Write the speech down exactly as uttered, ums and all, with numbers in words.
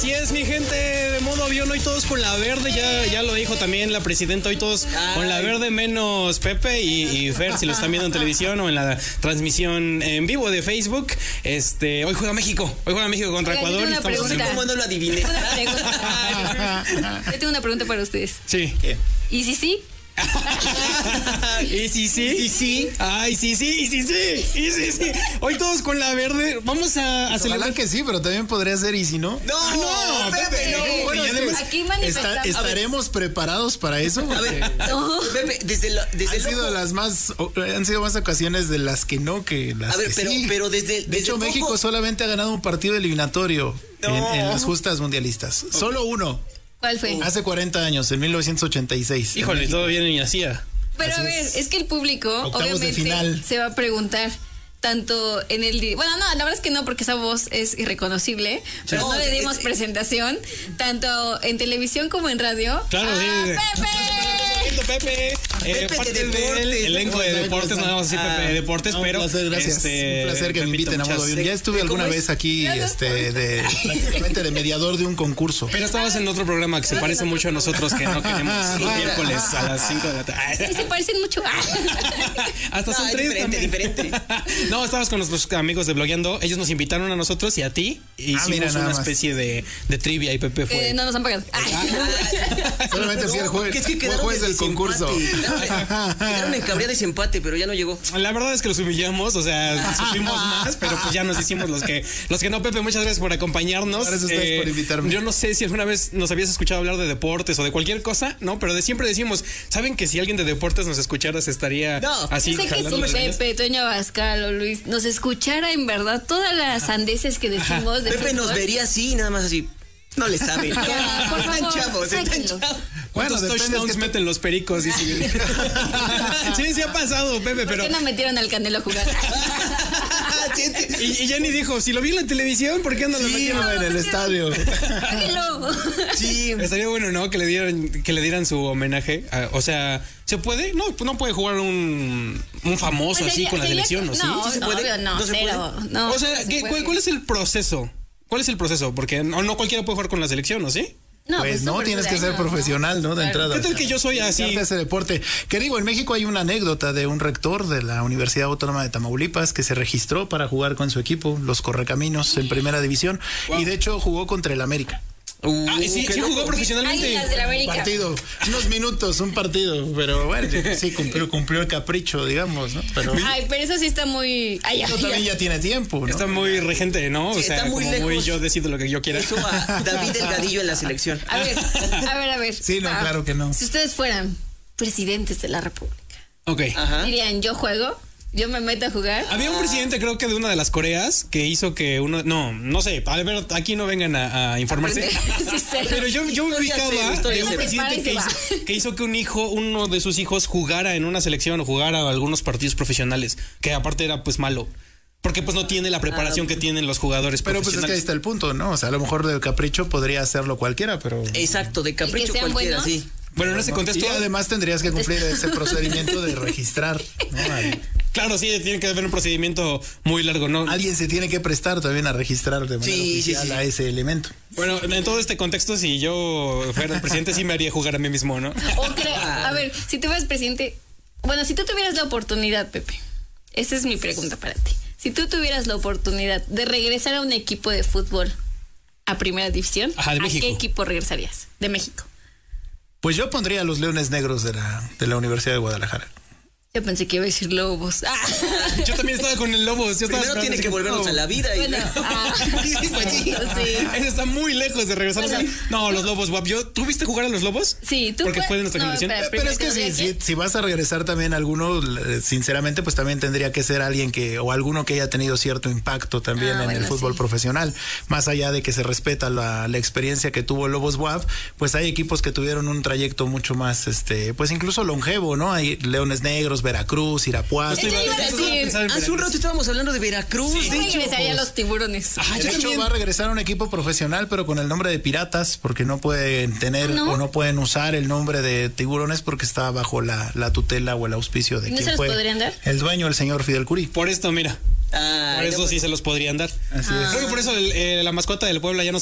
Así es, mi gente de modo avión, hoy todos con la verde, ya, ya lo dijo también la presidenta, hoy todos Ay. con la verde menos Pepe y, y Fer, si lo están viendo en televisión o en la transmisión en vivo de Facebook. Este, hoy juega México, hoy juega México contra Oiga, Ecuador. Yo tengo una pregunta. ¿Cómo no lo adiviné? Yo tengo una pregunta para ustedes. Sí. ¿Qué? ¿Y si sí? ¿Y sí, sí? ¿Y sí? Ay, sí, sí, y sí, sí, y sí, sí. Hoy todos con la verde. Vamos a, a celebrar. que sí, pero también podría ser y si no. No, no, Pepe, Pepe, no. Bueno, es que aquí manifestamos. está, ¿estaremos preparados para eso? A ver, No. Pepe, desde la, desde Han el sido ojo- las más, han sido más ocasiones de las que no que las A ver, que pero, sí. pero desde, De desde hecho, el México ojo- solamente ha ganado un partido eliminatorio No. en, en las justas mundialistas. Solo uno. ¿Cuál fue? Hace cuarenta años, en mil novecientos ochenta y seis. Híjole, todo bien ni hacía. Pero a ver, es que el público Octavos de obviamente final. se va a preguntar tanto en el... di- Bueno, no, la verdad es que no, porque esa voz es irreconocible, pero no, No, le es- dimos es- presentación, tanto en televisión como en radio. Claro, ¡Ah, sí. Pepe! Pepe, eh, Pepe parte de del deportes. elenco de deportes, nada más así Pepe de deportes, No, pero un placer, gracias. este, un placer que me Pepito, inviten a muchas- modo avión. Ya estuve ¿Cómo alguna es? vez aquí, Gracias. este, de prácticamente de mediador de un concurso. Pero estabas en otro programa que se parece mucho a nosotros, que no queremos los miércoles a las cinco de la Sí, tarde. se parecen mucho. Hasta No, son es tres diferente, también. diferente. No, estabas con nuestros amigos de Blogueando. Ellos nos invitaron a nosotros y a ti. E hicimos mira, nada una más. especie de, de trivia y Pepe fue. Que no nos han pagado. Solamente fui el juez, que es que fue quedaron juez de del concurso. desempate. Quedaron en cabría de desempate, pero ya no llegó. La verdad es que los humillamos, o sea, supimos más, pero pues ya nos hicimos los que los que no. Pepe, muchas gracias por acompañarnos. Gracias a ustedes por invitarme. Yo no sé si alguna vez nos habías escuchado hablar de deportes o de cualquier cosa, ¿no? Pero de siempre decimos, ¿saben que si alguien de deportes nos escuchara se estaría No. así Sé que jalando si las greñas? Pepe, Toño Abascal o Luis nos escuchara en verdad todas las sandeces que decimos de Pepe nos fútbol. vería así, nada más así. No le saben. Ya, por Están favor, chavos, están sáquenlos. chavos. ¿Cuántos Bueno, depende, touchdowns es que meten los pericos? Dice. Sí, sí ha pasado, Pepe, ¿Por pero... qué no metieron al Canelo a jugar? Sí, sí. Y, y Jenny dijo, si lo vi en la televisión, ¿por qué no lo Sí, metieron? en el estadio. Sáquenlo. Sí. Estaría bueno, ¿no? Que le dieran, que le dieran su homenaje. a- o sea, ¿se puede? No, no puede jugar un, un famoso Pues así sería- con la sería- selección, ¿no? ¿Sí? No, ¿Sí se no, puede? obvio, no, ¿No se cero. No, o sea, no se ¿qué- puede. cuál, cuál es el proceso? ¿Cuál es el proceso? Porque no, no cualquiera puede jugar con la selección, ¿no? ¿Sí? No, Pues no, súper tienes que ser años, ¿no? profesional, ¿no? De Claro. entrada. ¿Qué tal que yo soy así? Dedicarte a ese deporte. Que digo, en México hay una anécdota de un rector de la Universidad Autónoma de Tamaulipas que se registró para jugar con su equipo, los Correcaminos, en primera división, y de hecho jugó contra el América. Uh, Ah, y sí, qué sí loco. jugó profesionalmente. Águilas de la Un América. partido, unos minutos, un partido, pero bueno, sí cumplió, cumplió el capricho, digamos, ¿no? Pero Ay, pero eso sí está muy... Ay, eso ay, también ay. ya tiene tiempo, ¿no? Está muy regente, ¿no? O Sí, sea, está muy como muy lejos. yo decido lo que yo quiera. Eso a David Delgadillo en la selección. A ver, a ver, a ver. Sí, no, Ah, claro que no. Si ustedes fueran presidentes de la República, Ok. Ajá. dirían, yo juego, yo me meto a jugar. Había un presidente, creo que de una de las Coreas, que hizo que uno. No, no sé. A ver, aquí no vengan a, a informarse. Sí, cero. Pero yo, yo Historia ubicaba cero, historia de un cero. presidente Se que para y hizo, se va. que hizo que un hijo, uno de sus hijos, jugara en una selección o jugara a algunos partidos profesionales, que aparte era pues malo. Porque pues no tiene la preparación que tienen los jugadores Pero pues es que ahí profesionales. está el punto, ¿no? O sea, a lo mejor de capricho podría hacerlo cualquiera, pero... Exacto, de capricho sean cualquiera, buenos. sí. Bueno, en ese contexto. Y además tendrías que cumplir ese procedimiento de registrar, ¿no? Al- Claro, sí, tiene que haber un procedimiento muy largo, ¿no? Alguien se tiene que prestar también a registrar de manera Sí, sí, oficial sí. a ese elemento. Bueno, en todo este contexto, si yo fuera el presidente, sí me haría jugar a mí mismo, ¿no? O cre- a ver, si tú fueras presidente, bueno, si tú tuvieras la oportunidad, Pepe, esa es mi pregunta para ti. Si tú tuvieras la oportunidad de regresar a un equipo de fútbol a primera división, Ajá, de ¿a México. qué equipo regresarías? De México. Pues yo pondría a los Leones Negros de la, de la Universidad de Guadalajara. Yo pensé que iba a decir Lobos. Ah. Yo también estaba con el Lobos. Yo estaba Primero esperando tiene así que como, volvernos no. a la vida. Y Bueno, ah. sí, pues sí. Sí. Eso está muy lejos de regresar. Bueno. No, los Lobos, guap. ¿Yo, ¿Tú viste jugar a los Lobos? Sí, tú Porque fue- fue de nuestra no, generación. espera, Pero es que primero si, te si, si vas a regresar también a alguno, eh, sinceramente, pues también tendría que ser alguien que, o alguno que haya tenido cierto impacto también Ah, en bueno, el fútbol sí. profesional. Más allá de que se respeta la, la experiencia que tuvo Lobos W A P, pues hay equipos que tuvieron un trayecto mucho más, este, pues incluso longevo, ¿no? Hay Leones Negros, Veracruz, Irapuato. Yo iba a Yo decir, estaba pensando en Hace un Veracruz. rato estábamos hablando de Veracruz. yo de hecho. regresaría a los tiburones. Ah, yo De hecho, también. va a regresar a un equipo profesional, pero con el nombre de Piratas, porque no pueden tener ¿No? o no pueden usar el nombre de Tiburones porque está bajo la, la tutela o el auspicio de ¿No quien se los fue podrían dar? el dueño, el señor Fidel Curí. Por esto, mira. Ay, Por eso no, sí se los podrían dar. Así es. Creo que por eso el- eh, la mascota del Puebla ya no